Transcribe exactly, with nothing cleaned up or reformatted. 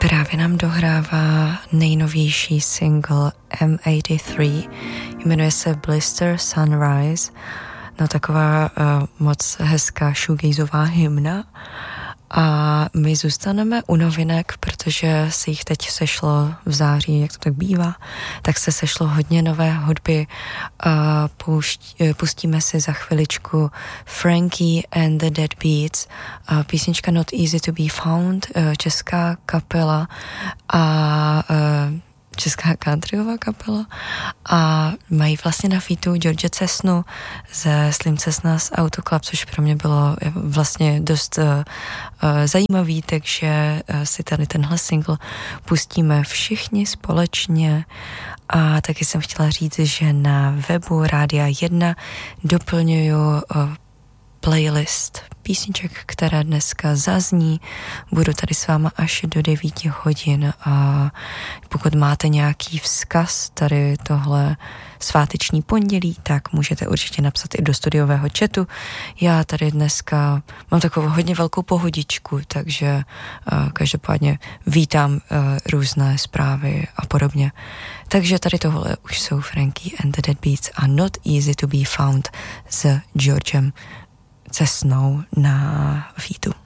Právě nám dohrává nejnovější single M osmdesát tři, jmenuje se Blister Sunrise, no taková uh, moc hezká shoegazová hymna. A my zůstaneme u novinek, protože se jich teď sešlo v září, jak to tak bývá, tak se sešlo hodně nové hudby. Poušť, pustíme si za chviličku Frankie and the Deadbeats, písnička Not Easy to be Found, česká kapela a česká countryová kapela a mají vlastně na featu George Cessnu ze Slim Cessna's Auto Club, což pro mě bylo vlastně dost uh, uh, zajímavý, takže uh, si tady tenhle single pustíme všichni společně. A taky jsem chtěla říct, že na webu Rádia jedna doplňuju uh, playlist písniček, které dneska zazní. Budu tady s váma až do devíti hodin a pokud máte nějaký vzkaz tady tohle sváteční pondělí, tak můžete určitě napsat i do studiového chatu. Já tady dneska mám takovou hodně velkou pohodičku, takže uh, každopádně vítám uh, různé zprávy a podobně. Takže tady tohle už jsou Frankie and the Deadbeats a Not Easy to be Found s Georgem Cessnou na featu.